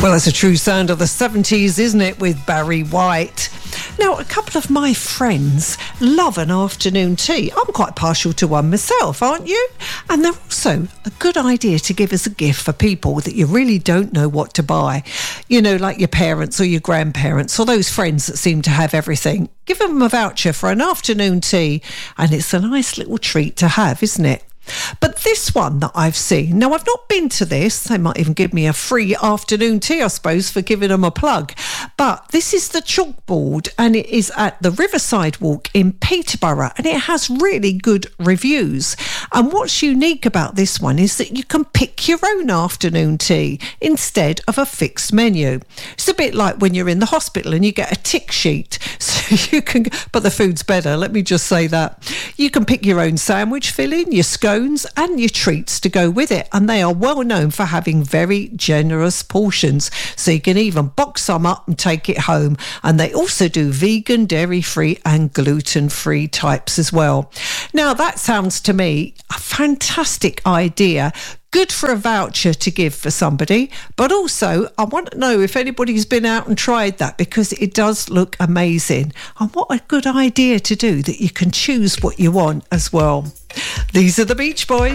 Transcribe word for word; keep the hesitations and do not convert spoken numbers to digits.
Well, it's a true sound of the seventies, isn't it, with Barry White? Now, a couple of my friends love an afternoon tea. I'm quite partial to one myself, aren't you? And they're also a good idea to give as a gift for people that you really don't know what to buy. You know, like your parents or your grandparents or those friends that seem to have everything. Give them a voucher for an afternoon tea, and it's a nice little treat to have, isn't it? But this one that I've seen, now I've not been to this, they might even give me a free afternoon tea, I suppose, for giving them a plug, but this is the Chalkboard, and it is at the Riverside Walk in Peterborough, and it has really good reviews. And what's unique about this one is that you can pick your own afternoon tea instead of a fixed menu. It's a bit like when you're in the hospital and you get a tick sheet, so you can, but the food's better, let me just say that. You can pick your own sandwich filling, your scones and your treats to go with it, and they are well known for having very generous portions, so you can even box some up and take it home. And they also do vegan, dairy-free and gluten-free types as well. Now that sounds to me a fantastic idea. Good for a voucher to give for somebody, but also I want to know if anybody's been out and tried that, because it does look amazing. And what a good idea to do, that you can choose what you want as well. These are the Beach Boys.